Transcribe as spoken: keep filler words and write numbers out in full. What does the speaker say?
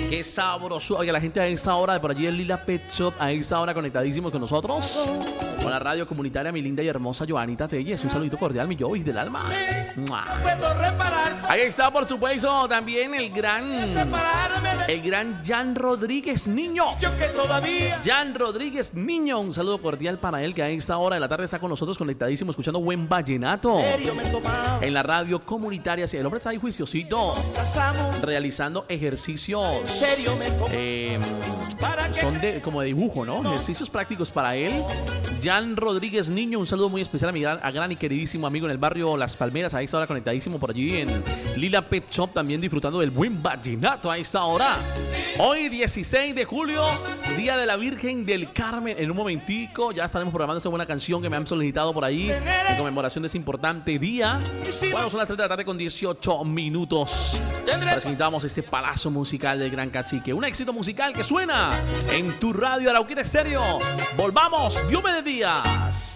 Qué sabroso. Oye, la gente a esa hora de por allí el Lila Pet Shop, a esa hora conectadísimos con nosotros. Con la radio comunitaria, mi linda y hermosa Joanita Telles. Un saludito cordial, mi Joey del alma. ¡Mua! Ahí está, por supuesto, también el gran, el gran Jan Rodríguez Niño. Jan Rodríguez Niño. Un saludo cordial para él, que a esta hora de la tarde está con nosotros conectadísimo, escuchando buen vallenato. En la radio comunitaria. Sí, el hombre está ahí juiciosito, realizando ejercicios. Eh, son de, como de dibujo, ¿no? Ejercicios prácticos para él. Jan Rodríguez Niño, un saludo muy especial a mi gran, a gran y queridísimo amigo en el barrio Las Palmeras, a esta hora conectadísimo por allí en Lila Pet Shop, también disfrutando del buen vallenato a esta hora. Hoy dieciséis de julio, Día de la Virgen del Carmen. En un momentico ya estaremos programando esa buena canción que me han solicitado por ahí en conmemoración de ese importante día. Bueno, son las tres de la tarde con dieciocho minutos. Presentamos este palazo musical del Gran Cacique, un éxito musical que suena en tu radio Arauquita Estéreo. Volvamos, Dios me de días.